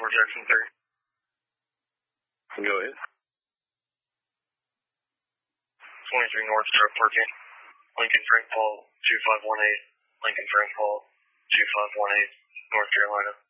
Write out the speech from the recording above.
Jackson 3. Go ahead. 23 North Stroke Parking. Lincoln Frank Paul 2518. Lincoln Frank Paul 2518. North Carolina.